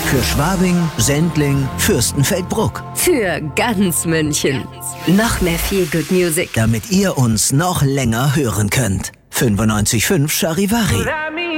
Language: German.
Für Schwabing, Sendling, Fürstenfeldbruck. Für ganz München. Noch mehr Feel Good Music. Damit ihr uns noch länger hören könnt. 95.5 Charivari.